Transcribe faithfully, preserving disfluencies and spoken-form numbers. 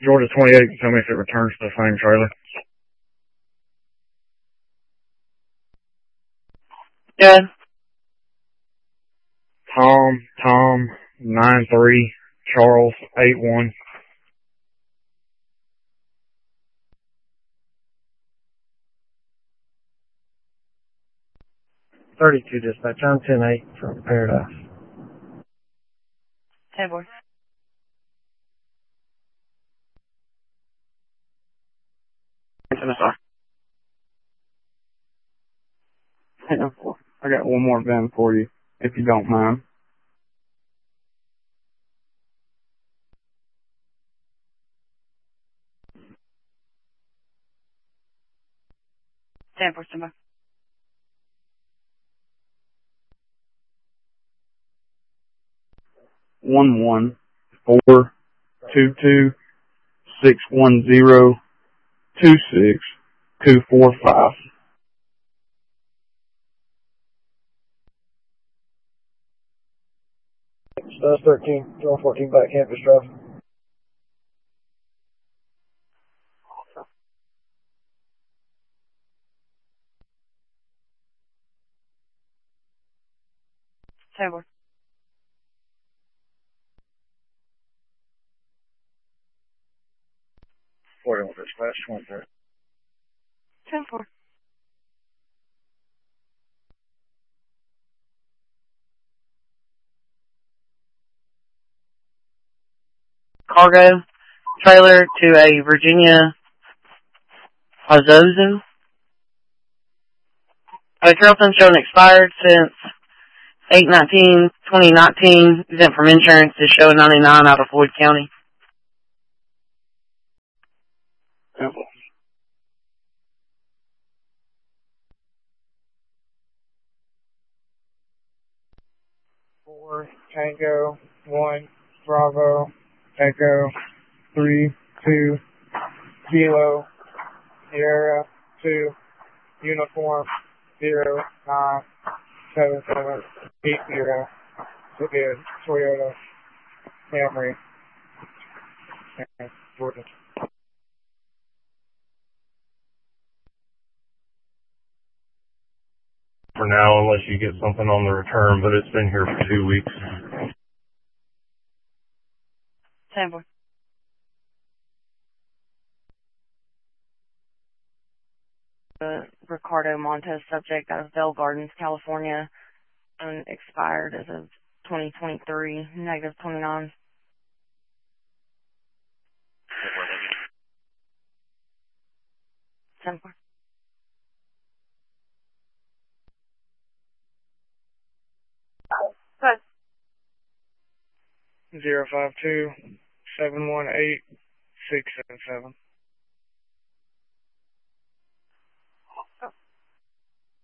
Georgia twenty-eight can tell me if it returns to the same trailer. Good. Tom, Tom, nine three, Charles, eight one. thirty-two dispatch. I'm ten eight from Paradise. Hey, boy. I got one more van for you, if you don't mind. ten four, stand by. One one four two two six one zero two six two four five. Stas thirteen, John fourteen back campus drive. Hey, boy. forty-one dispatch, twenty-three. ten four. Cargo trailer to a Virginia Azozo. Uh, Carrollton showing expired since eight nineteen twenty nineteen. Exempt from insurance is showing ninety-nine out of Floyd County. Simple. Four, Tango, one, Bravo, Echo, three, two, Kilo, Sierra, two, Uniform, zero, nine, seven, seven, eight, zero, Severe, Toyota, Camry, and Georgia. For now, unless you get something on the return, but it's been here for two weeks. ten four. Uh, Ricardo Montes subject out of Bell Gardens, California, and expired as of twenty twenty-three, negative twenty-nine. ten four. Zero five two seven one eight six seven seven.